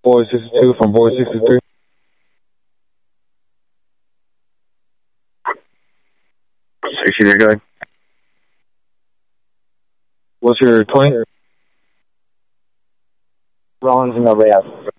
Boy 62 from Boy 63. Go ahead. What's your 20? Rollins and Nobody else.